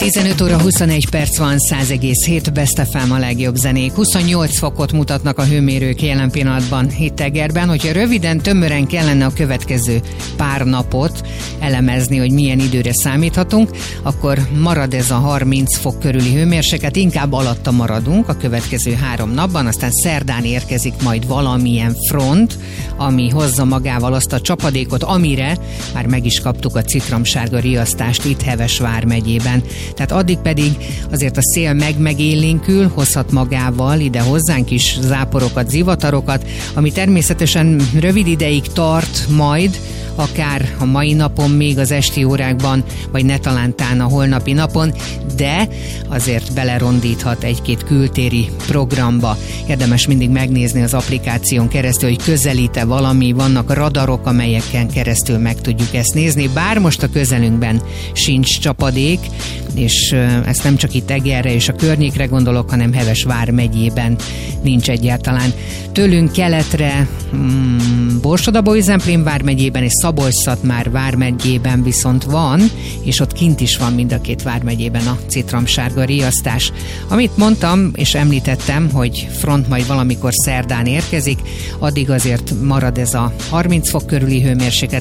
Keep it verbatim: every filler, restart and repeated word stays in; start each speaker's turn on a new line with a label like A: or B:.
A: tizenöt óra huszonegy perc van, száz egész hét Best ef em a legjobb zenék. huszonnyolc fokot mutatnak a hőmérők jelen pillanatban itt Egerben. Hogyha röviden, tömören kellene a következő pár napot elemezni, hogy milyen időre számíthatunk, akkor marad ez a harminc fok körüli hőmérséklet, inkább alatta maradunk a következő három napban, aztán szerdán érkezik majd valamilyen front, ami hozza magával azt a csapadékot, amire már meg is kaptuk a citromsárga riasztást itt Heves vármegyében. Tehát addig pedig azért a szél meg-megélénkül, hozhat magával ide hozzánk is záporokat, zivatarokat, ami természetesen rövid ideig tart majd, akár a mai napon, még az esti órákban, vagy ne talántán a holnapi napon, de azért belerondíthat egy-két kültéri programba. Érdemes mindig megnézni az applikáción keresztül, hogy közelít-e valami, vannak radarok, amelyeken keresztül meg tudjuk ezt nézni, bár most a közelünkben sincs csapadék, és ezt nem csak itt Egerre és a környékre gondolok, hanem Heves vármegyében nincs egyáltalán. Tőlünk keletre hmm, Borsod-Abaúj-Zemplén vármegyében és Szabolcs-Szatmár vármegyében viszont van, és ott kint is van mind a két vármegyében a citromsárga riasztás. Amit mondtam és említettem, hogy front majd valamikor szerdán érkezik, addig azért marad ez a harminc fok körüli hőmérséklet,